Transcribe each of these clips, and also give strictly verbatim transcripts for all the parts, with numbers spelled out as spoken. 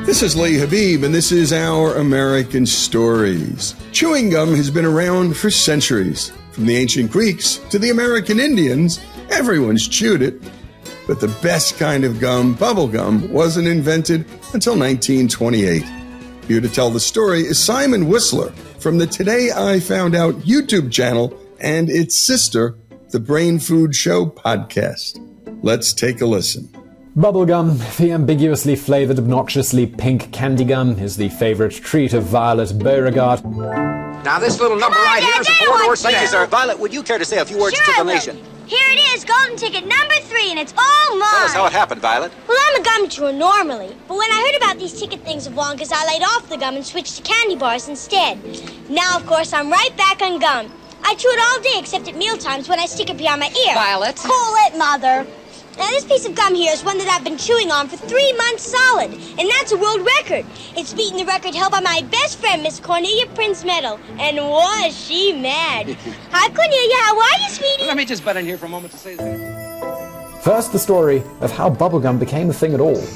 This is Lee Habib, and this is Our American Stories. Chewing gum has been around for centuries. From the ancient Greeks to the American Indians, everyone's chewed it. But the best kind of gum, bubble gum, wasn't invented until nineteen twenty-eight. Here to tell the story is Simon Whistler from the Today I Found Out YouTube channel and its sister, the Brain Food Show podcast. Let's take a listen. Bubblegum, the ambiguously flavored, obnoxiously pink candy gum, is the favorite treat of Violet Beauregard. Now this little number right here is a four-word Thank you, sir. Violet, would you care to say a few words sure to the nation? Here it is, golden ticket number three, and it's all mine. Tell us how it happened, Violet. Well, I'm a gum chewer normally, but when I heard about these ticket things of Wonka's, I laid off the gum and switched to candy bars instead. Now, of course, I'm right back on gum. I chew it all day except at mealtimes when I stick it behind my ear. Violet. Cool it, Mother. Now, this piece of gum here is one that I've been chewing on for three months solid, and that's a world record. It's beaten the record held by my best friend, Miss Cornelia Prince Meadow, and was she mad. Hi, Cornelia. How are you, sweetie? Let me just butt in here for a moment to say that. First, the story of how bubblegum became a thing at all.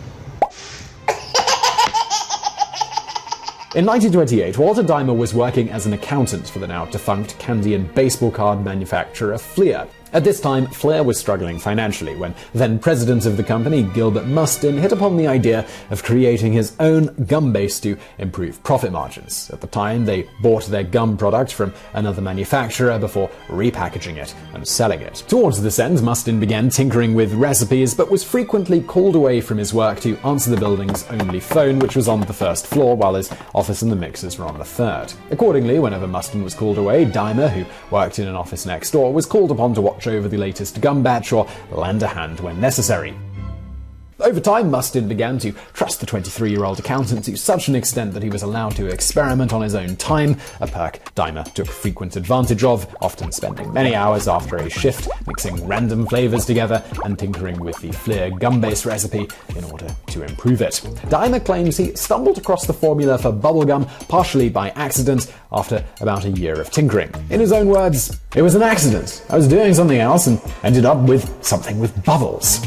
In nineteen twenty-eight, Walter Dimer was working as an accountant for the now defunct candy and baseball card manufacturer Fleer. At this time, Fleer was struggling financially when then-president of the company, Gilbert Mustin, hit upon the idea of creating his own gum base to improve profit margins. At the time, they bought their gum product from another manufacturer before repackaging it and selling it. Towards this end, Mustin began tinkering with recipes, but was frequently called away from his work to answer the building's only phone, which was on the first floor, while his office and the mixers were on the third. Accordingly, whenever Mustin was called away, Dimer, who worked in an office next door, was called upon to watch over the latest gum batch or lend a hand when necessary. Over time, Mustin began to trust the twenty-three-year-old accountant to such an extent that he was allowed to experiment on his own time, a perk Dimer took frequent advantage of, often spending many hours after a shift mixing random flavors together and tinkering with the Fleer gum base recipe in order to improve it. Dimer claims he stumbled across the formula for bubblegum partially by accident after about a year of tinkering. In his own words, "It was an accident. I was doing something else and ended up with something with bubbles."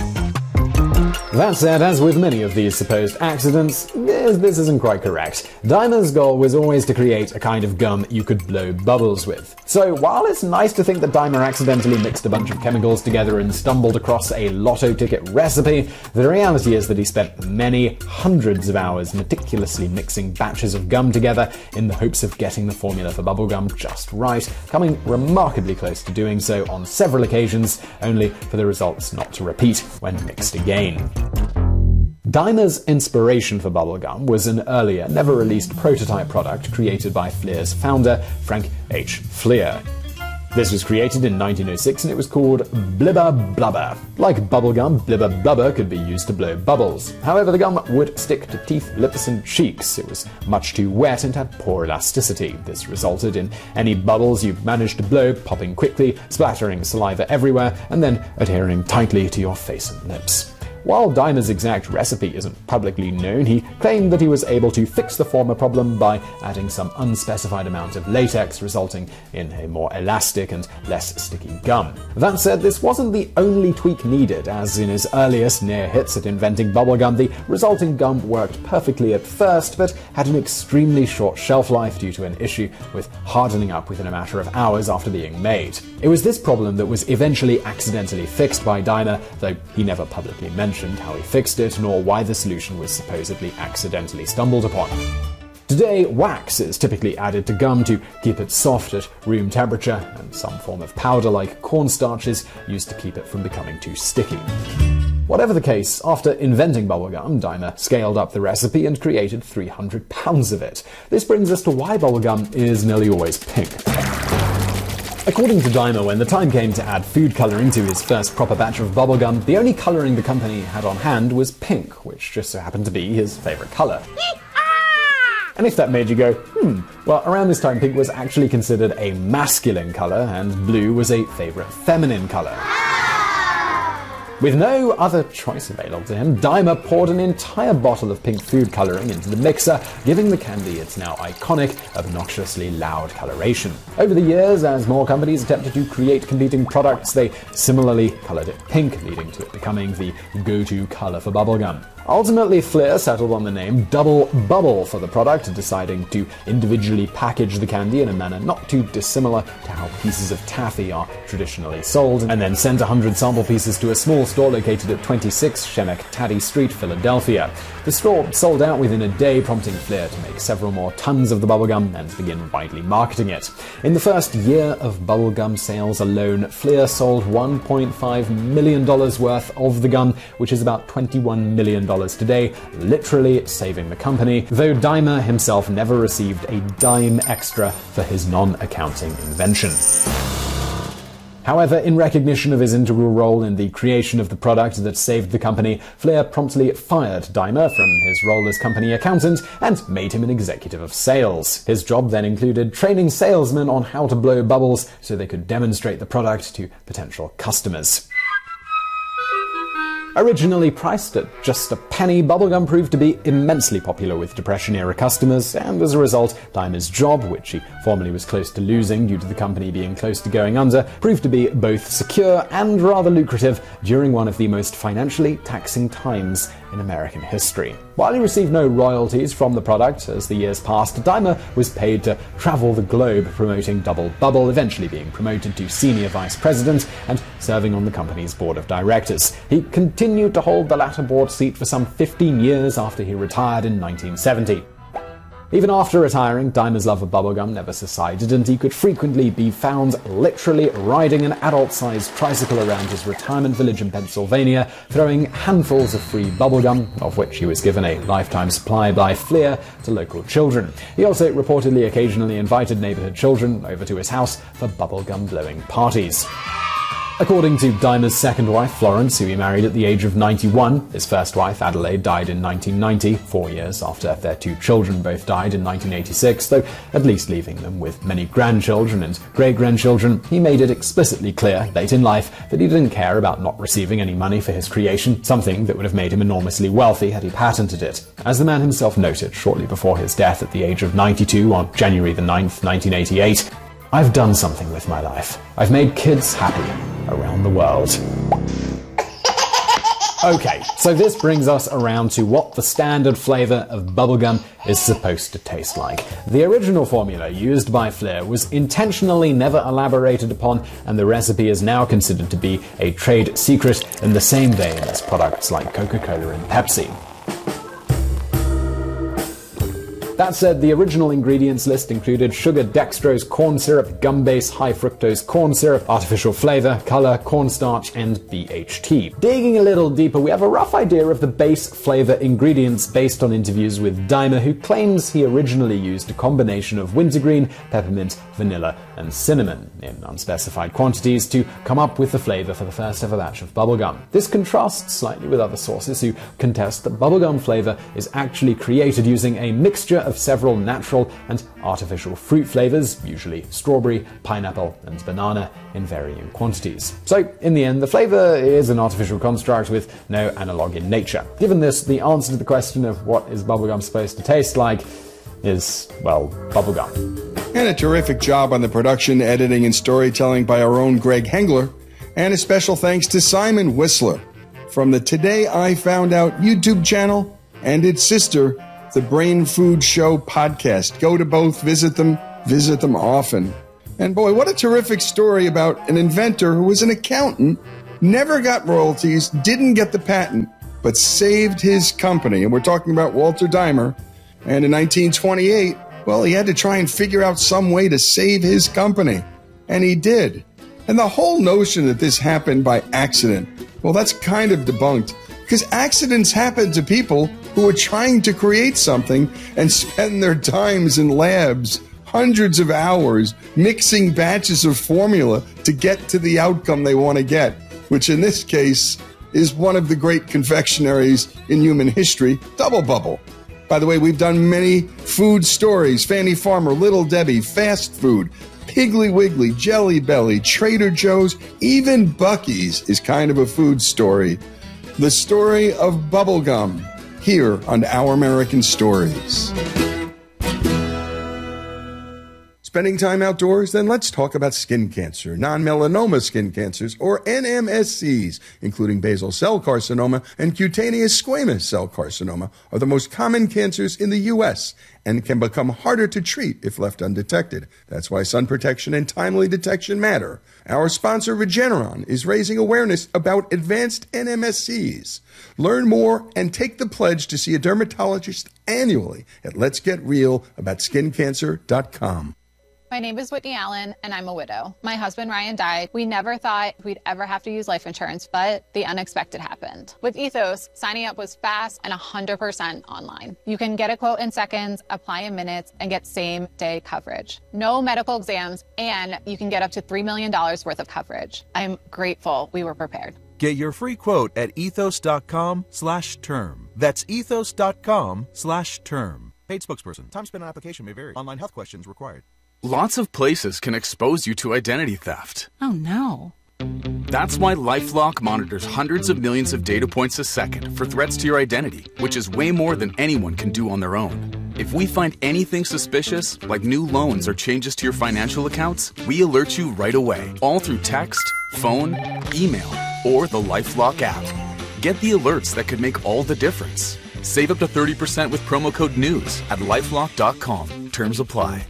That said, as with many of these supposed accidents, this isn't quite correct. Dimer's goal was always to create a kind of gum you could blow bubbles with. So while it's nice to think that Dimer accidentally mixed a bunch of chemicals together and stumbled across a lotto ticket recipe, the reality is that he spent many hundreds of hours meticulously mixing batches of gum together in the hopes of getting the formula for bubblegum just right, coming remarkably close to doing so on several occasions, only for the results not to repeat when mixed again. Dimer's inspiration for bubblegum was an earlier, never-released prototype product created by Fleer's founder, Frank H. Fleer. This was created in nineteen oh six and it was called Blibber Blubber. Like bubblegum, Blibber Blubber could be used to blow bubbles. However, the gum would stick to teeth, lips, and cheeks. It was much too wet and had poor elasticity. This resulted in any bubbles you managed to blow popping quickly, splattering saliva everywhere, and then adhering tightly to your face and lips. While Dimer's exact recipe isn't publicly known, he claimed that he was able to fix the former problem by adding some unspecified amount of latex, resulting in a more elastic and less sticky gum. That said, this wasn't the only tweak needed, as in his earliest near hits at inventing bubblegum, the resulting gum worked perfectly at first, but had an extremely short shelf life due to an issue with hardening up within a matter of hours after being made. It was this problem that was eventually accidentally fixed by Dimer, though he never publicly mentioned how he fixed it, nor why the solution was supposedly accidentally stumbled upon. Today, wax is typically added to gum to keep it soft at room temperature, and some form of powder like cornstarch is used to keep it from becoming too sticky. Whatever the case, after inventing bubblegum, Dimer scaled up the recipe and created three hundred pounds of it. This brings us to why bubblegum is nearly always pink. According to Dimer, when the time came to add food coloring to his first proper batch of bubblegum, the only coloring the company had on hand was pink, which just so happened to be his favorite color. And if that made you go, hmm, well, around this time pink was actually considered a masculine color and blue was a favorite feminine color. With no other choice available to him, Daimler poured an entire bottle of pink food coloring into the mixer, giving the candy its now iconic, obnoxiously loud coloration. Over the years, as more companies attempted to create competing products, they similarly colored it pink, leading to it becoming the go-to color for bubblegum. Ultimately, Fleer settled on the name Double Bubble for the product, deciding to individually package the candy in a manner not too dissimilar to how pieces of taffy are traditionally sold, and then sent one hundred sample pieces to a small store located at twenty-six Schenectady Street, Philadelphia. The store sold out within a day, prompting Fleer to make several more tons of the bubblegum and begin widely marketing it. In the first year of bubblegum sales alone, Fleer sold one point five million dollars worth of the gum, which is about twenty-one million dollars today, literally saving the company, though Daimler himself never received a dime extra for his non-accounting invention. However, in recognition of his integral role in the creation of the product that saved the company, Fleer promptly fired Daimler from his role as company accountant and made him an executive of sales. His job then included training salesmen on how to blow bubbles so they could demonstrate the product to potential customers. Originally priced at just a penny, bubblegum proved to be immensely popular with Depression-era customers, and as a result, Daimler's job, which he formerly was close to losing due to the company being close to going under, proved to be both secure and rather lucrative during one of the most financially taxing times in American history. While he received no royalties from the product, as the years passed, Daimler was paid to travel the globe promoting Double Bubble, eventually being promoted to senior vice president and serving on the company's board of directors. He continued to hold the latter board seat for some fifteen years after he retired in nineteen seventy. Even after retiring, Daimler's love of bubblegum never subsided, and he could frequently be found literally riding an adult-sized tricycle around his retirement village in Pennsylvania, throwing handfuls of free bubblegum, of which he was given a lifetime supply by Fleer, to local children. He also reportedly occasionally invited neighborhood children over to his house for bubblegum blowing parties. According to Daimler's second wife, Florence, who he married at the age of ninety-one, his first wife, Adelaide, died in nineteen ninety, four years after their two children both died in nineteen eighty-six, though at least leaving them with many grandchildren and great-grandchildren. He made it explicitly clear, late in life, that he didn't care about not receiving any money for his creation, something that would have made him enormously wealthy had he patented it. As the man himself noted shortly before his death at the age of ninety-two on January the ninth, nineteen eighty-eight, "I've done something with my life. I've made kids happy around the world." Okay, so this brings us around to what the standard flavor of bubblegum is supposed to taste like. The original formula used by Fleer was intentionally never elaborated upon, and the recipe is now considered to be a trade secret in the same vein as products like Coca-Cola and Pepsi. That said, the original ingredients list included sugar, dextrose, corn syrup, gum base, high fructose corn syrup, artificial flavor, color, cornstarch, and B H T. Digging a little deeper, we have a rough idea of the base flavor ingredients based on interviews with Daimler, who claims he originally used a combination of wintergreen, peppermint, vanilla, and cinnamon in unspecified quantities to come up with the flavor for the first ever batch of bubblegum. This contrasts slightly with other sources who contest that bubblegum flavor is actually created using a mixture of several natural and artificial fruit flavors, usually strawberry, pineapple, and banana, in varying quantities. So, in the end, the flavor is an artificial construct with no analog in nature. Given this, the answer to the question of what is bubblegum supposed to taste like is, well, bubblegum. And a terrific job on the production, editing, and storytelling by our own Greg Hengler. And a special thanks to Simon Whistler from the Today I Found Out YouTube channel and its sister, the Brain Food Show podcast. Go to both, visit them, visit them often. And boy, what a terrific story about an inventor who was an accountant, never got royalties, didn't get the patent, but saved his company. And we're talking about Walter Daimler. And in nineteen twenty-eight, well, he had to try and figure out some way to save his company. And he did. And the whole notion that this happened by accident, well, that's kind of debunked. Because accidents happen to people who are trying to create something and spend their times in labs, hundreds of hours, mixing batches of formula to get to the outcome they want to get, which in this case is one of the great confectionaries in human history, Double Bubble. By the way, we've done many food stories, Fannie Farmer, Little Debbie, fast food, Piggly Wiggly, Jelly Belly, Trader Joe's, even Buc-ee's is kind of a food story. The story of bubblegum, here on Our American Stories. Spending time outdoors? Then let's talk about skin cancer. Non-melanoma skin cancers, or N M S Cs, including basal cell carcinoma and cutaneous squamous cell carcinoma, are the most common cancers in the U S and can become harder to treat if left undetected. That's why sun protection and timely detection matter. Our sponsor, Regeneron, is raising awareness about advanced N M S Cs. Learn more and take the pledge to see a dermatologist annually at lets get real about skin cancer dot com. My name is Whitney Allen, and I'm a widow. My husband, Ryan, died. We never thought we'd ever have to use life insurance, but the unexpected happened. With Ethos, signing up was fast and one hundred percent online. You can get a quote in seconds, apply in minutes, and get same-day coverage. No medical exams, and you can get up to three million dollars worth of coverage. I'm grateful we were prepared. Get your free quote at ethos.com slash term. That's ethos.com slash term. Paid spokesperson. Time spent on application may vary. Online health questions required. Lots of places can expose you to identity theft. Oh, no. That's why LifeLock monitors hundreds of millions of data points a second for threats to your identity, which is way more than anyone can do on their own. If we find anything suspicious, like new loans or changes to your financial accounts, we alert you right away, all through text, phone, email, or the LifeLock app. Get the alerts that could make all the difference. Save up to thirty percent with promo code NEWS at lifelock dot com. Terms apply.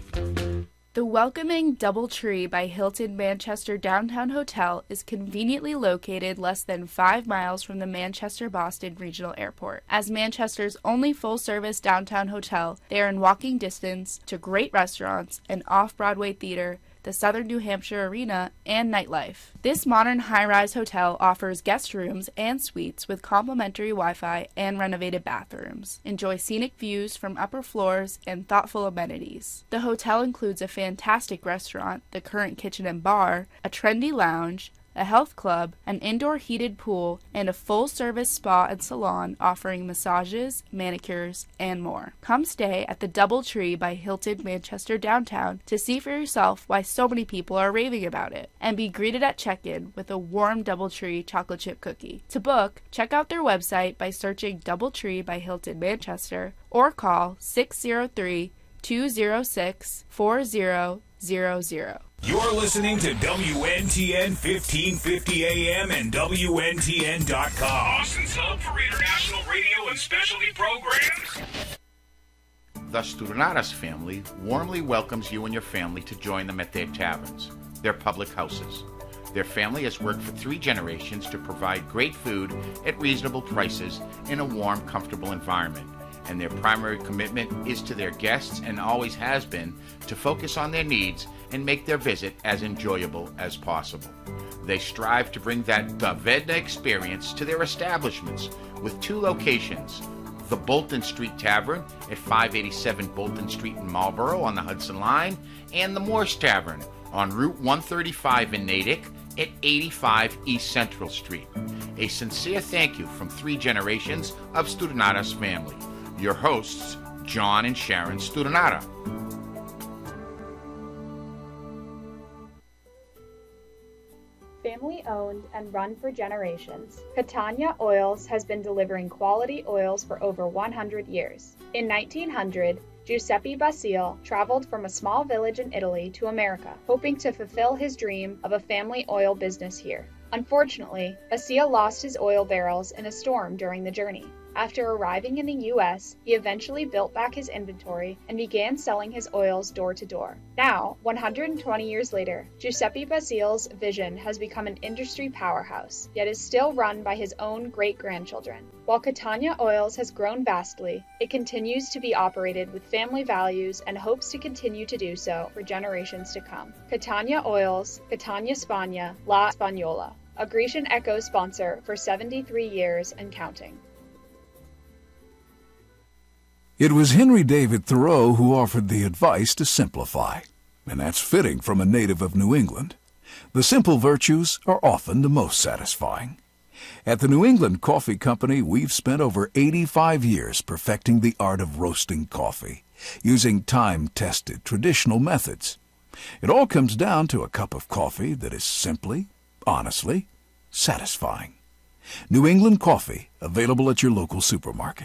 The welcoming DoubleTree by Hilton Manchester Downtown Hotel is conveniently located less than five miles from the Manchester-Boston Regional Airport. As Manchester's only full-service downtown hotel, they are in walking distance to great restaurants, an off-Broadway theater, the Southern New Hampshire Arena, and nightlife. This modern high-rise hotel offers guest rooms and suites with complimentary Wi-Fi and renovated bathrooms. Enjoy scenic views from upper floors and thoughtful amenities. The hotel includes a fantastic restaurant, the Current Kitchen and Bar, a trendy lounge, a health club, an indoor heated pool, and a full-service spa and salon offering massages, manicures, and more. Come stay at the DoubleTree by Hilton Manchester Downtown to see for yourself why so many people are raving about it, and be greeted at check-in with a warm DoubleTree chocolate chip cookie. To book, check out their website by searching DoubleTree by Hilton Manchester or call six zero three, two zero six, four zero zero zero. You're listening to W N T N fifteen fifty A M and W N T N dot com. Boston's home for international radio and specialty programs. The Studinatas family warmly welcomes you and your family to join them at their taverns, their public houses. Their family has worked for three generations to provide great food at reasonable prices in a warm, comfortable environment. And their primary commitment is to their guests and always has been to focus on their needs and make their visit as enjoyable as possible. They strive to bring that Davedna experience to their establishments with two locations, the Bolton Street Tavern at five eighty-seven Bolton Street in Marlborough on the Hudson Line, and the Morse Tavern on Route one thirty-five in Natick at eighty-five East Central Street. A sincere thank you from three generations of Studinatas family. Your hosts, John and Sharon Studinata. Family owned and run for generations, Catania Oils has been delivering quality oils for over one hundred years. In nineteen hundred, Giuseppe Basile traveled from a small village in Italy to America, hoping to fulfill his dream of a family oil business here. Unfortunately, Basile lost his oil barrels in a storm during the journey. After arriving in the U S, he eventually built back his inventory and began selling his oils door to door. Now, one hundred twenty years later, Giuseppe Basile's vision has become an industry powerhouse, yet is still run by his own great-grandchildren. While Catania Oils has grown vastly, it continues to be operated with family values and hopes to continue to do so for generations to come. Catania Oils, Catania Spagna, La Spagnola, a Grecian Echo sponsor for seventy-three years and counting. It was Henry David Thoreau who offered the advice to simplify, and that's fitting from a native of New England. The simple virtues are often the most satisfying. At the New England Coffee Company, we've spent over eighty-five years perfecting the art of roasting coffee, using time-tested traditional methods. It all comes down to a cup of coffee that is simply, honestly, satisfying. New England Coffee, available at your local supermarket.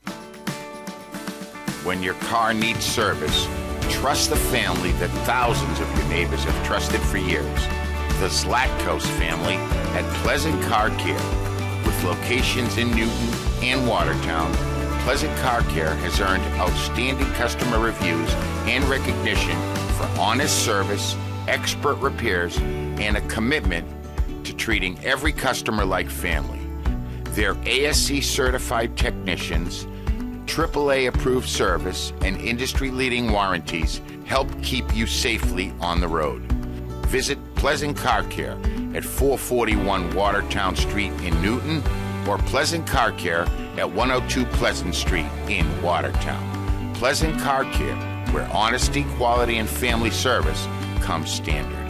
When your car needs service, trust the family that thousands of your neighbors have trusted for years. The Zlatkos family at Pleasant Car Care. With locations in Newton and Watertown, Pleasant Car Care has earned outstanding customer reviews and recognition for honest service, expert repairs, and a commitment to treating every customer like family. Their A S C certified technicians, triple A approved service, and industry-leading warranties help keep you safely on the road. Visit Pleasant Car Care at four forty-one Watertown Street in Newton or Pleasant Car Care at one oh two Pleasant Street in Watertown. Pleasant Car Care, where honesty, quality, and family service come standard.